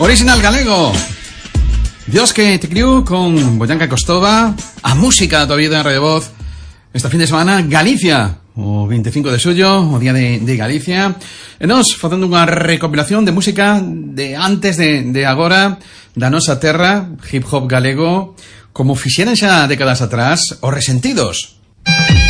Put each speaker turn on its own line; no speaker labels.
Original galego. Dios que te criou con Boyanka Costova. A música da tua vida en Radio Voz. Esta fin de semana, Galicia. O 25 de xullo, o día de Galicia. E nos facendo unha recopilación de música de antes de agora, da nosa terra, hip hop galego, como fixeran xa décadas atrás, os Resentidos.